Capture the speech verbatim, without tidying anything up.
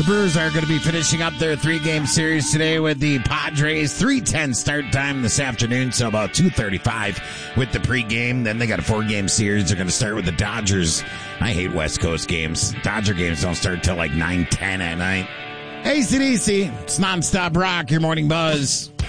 Brewers are going to be finishing up their three-game series today with the Padres. three ten start time this afternoon, so about two thirty-five with the pregame. Then they got a four-game series. They're going to start with the Dodgers. I hate West Coast games. Dodger games don't start till like nine ten at night. A C D C, it's nonstop rock, your morning buzz.